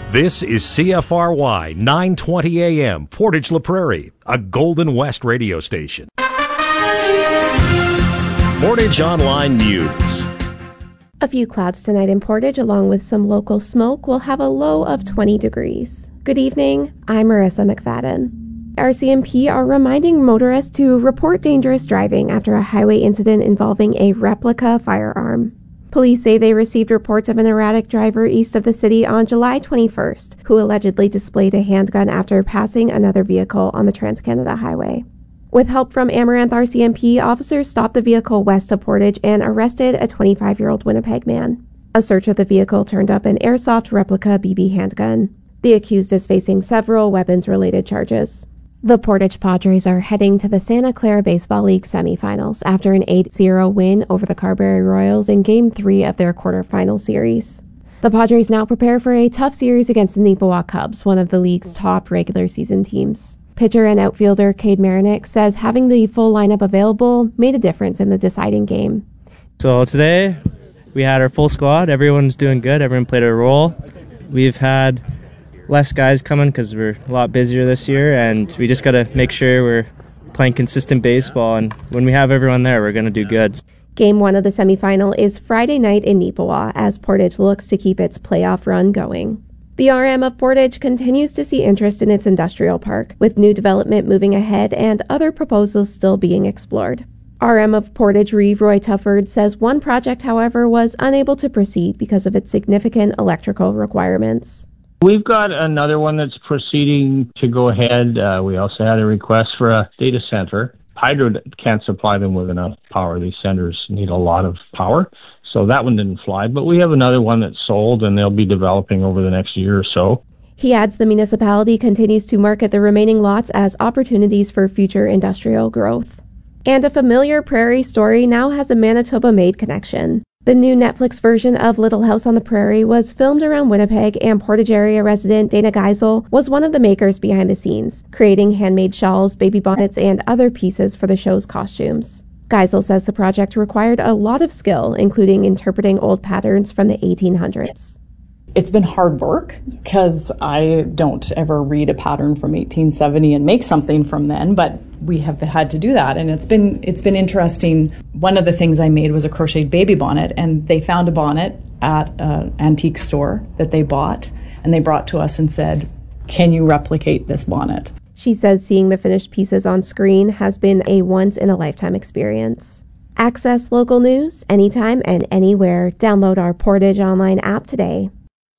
This is CFRY 920 AM, Portage La Prairie, a Golden West radio station. Portage Online News. A few clouds tonight in Portage, along with some local smoke. We'll have a low of 20 degrees. Good evening, I'm Marissa McFadden. RCMP are reminding motorists to report dangerous driving after a highway incident involving a replica firearm. Police say they received reports of an erratic driver east of the city on July 21st, who allegedly displayed a handgun after passing another vehicle on the Trans-Canada Highway. With help from Amaranth RCMP, officers stopped the vehicle west of Portage and arrested a 25-year-old Winnipeg man. A search of the vehicle turned up an airsoft replica BB handgun. The accused is facing several weapons-related charges. The Portage Padres are heading to the Santa Clara Baseball League semifinals after an 8-0 win over the Carberry Royals in Game 3 of their quarterfinal series. The Padres now prepare for a tough series against the Neepawa Cubs, one of the league's top regular season teams. Pitcher and outfielder Cade Marinick says having the full lineup available made a difference in the deciding game. So today we had our full squad. Everyone's doing good. Everyone played a role. We've had less guys coming because we're a lot busier this year, and we just got to make sure we're playing consistent baseball, and when we have everyone there, we're going to do good. Game 1 of the semifinal is Friday night in Neepawa as Portage looks to keep its playoff run going. The RM of Portage continues to see interest in its industrial park, with new development moving ahead and other proposals still being explored. RM of Portage Reeve Roy Tufford says one project, however, was unable to proceed because of its significant electrical requirements. We've got another one that's proceeding to go ahead. We also had a request for a data center. Hydro can't supply them with enough power. These centers need a lot of power. So that one didn't fly. But we have another one that's sold, and they'll be developing over the next year or so. He adds the municipality continues to market the remaining lots as opportunities for future industrial growth. And a familiar prairie story now has a Manitoba-made connection. The new Netflix version of Little House on the Prairie was filmed around Winnipeg, and Portage area resident Dana Geisel was one of the makers behind the scenes, creating handmade shawls, baby bonnets, and other pieces for the show's costumes. Geisel says the project required a lot of skill, including interpreting old patterns from the 1800s. It's been hard work because I don't ever read a pattern from 1870 and make something from then, but we have had to do that, and it's been interesting. One of the things I made was a crocheted baby bonnet, and they found a bonnet at an antique store that they bought, and they brought to us and said, "Can you replicate this bonnet?" She says seeing the finished pieces on screen has been a once-in-a-lifetime experience. Access local news anytime and anywhere. Download our Portage Online app today.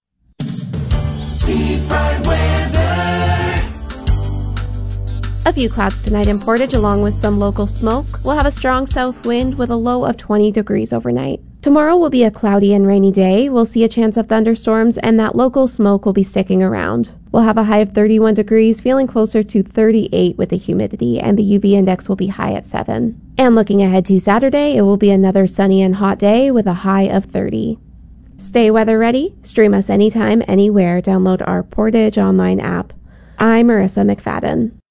A few clouds tonight in Portage, along with some local smoke. We'll have a strong south wind with a low of 20 degrees overnight. Tomorrow will be a cloudy and rainy day. We'll see a chance of thunderstorms, and that local smoke will be sticking around. We'll have a high of 31 degrees, feeling closer to 38 with the humidity, and the UV index will be high at 7. And looking ahead to Saturday, it will be another sunny and hot day with a high of 30. Stay weather ready. Stream us anytime, anywhere. Download our Portage Online app. I'm Marissa McFadden.